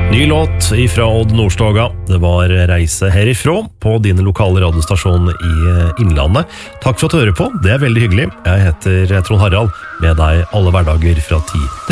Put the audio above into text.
Ny låt ifra Odd Nordstoga. Det var Reise herifra på din lokale radiostasjon i Innlandet. Takk for at du hører på, det er veldig hyggelig. Jeg heter Trond Harald, med deg alle hverdager fra 10.